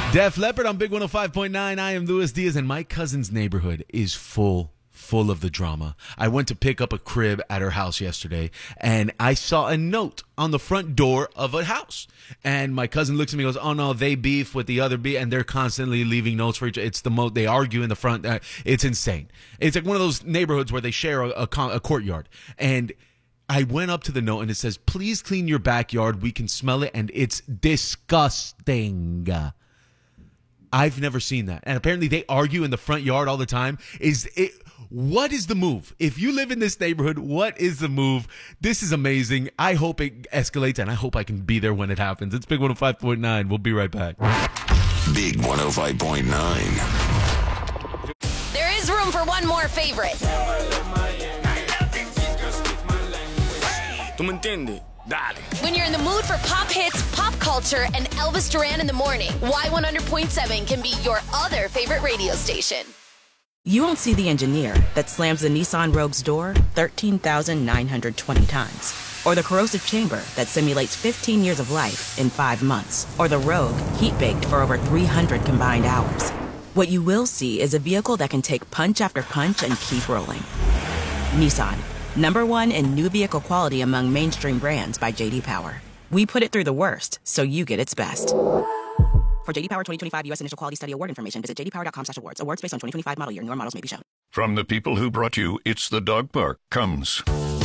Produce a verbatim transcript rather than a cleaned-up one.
Def Leppard on Big one oh five point nine. I am Luis Diaz, and my cousin's neighborhood is full, full of the drama. I went to pick up a crib at her house yesterday, and I saw a note on the front door of a house. And my cousin looks at me and goes, oh, no, they beef with the other beef, and they're constantly leaving notes for each other. It's the most, they argue in the front. Uh, it's insane. It's like one of those neighborhoods where they share a, a, a courtyard. And I went up to the note, and it says, please clean your backyard. We can smell it, and it's disgusting. I've never seen that. And apparently they argue in the front yard all the time. Is it, what is the move? If you live in this neighborhood, what is the move? This is amazing. I hope it escalates, and I hope I can be there when it happens. It's Big one oh five point nine. We'll be right back. Big one oh five point nine. There is room for one more favorite. ¿Tú me entiendes? Dale. When you're in the mood for pop hits, pop culture, and Elvis Duran in the morning, Y one hundred point seven can be your other favorite radio station. You won't see the engineer that slams the Nissan Rogue's door thirteen thousand nine hundred twenty times. Or the corrosive chamber that simulates fifteen years of life in five months. Or the Rogue heat-baked for over three hundred combined hours. What you will see is a vehicle that can take punch after punch and keep rolling. Nissan. Number one in new vehicle quality among mainstream brands by J D Power. We put it through the worst, so you get its best. For J D Power twenty twenty-five U S Initial Quality Study Award information, visit j d power dot com slash awards. Awards based on twenty twenty-five model year. Newer models may be shown. From the people who brought you It's the Dog Park comes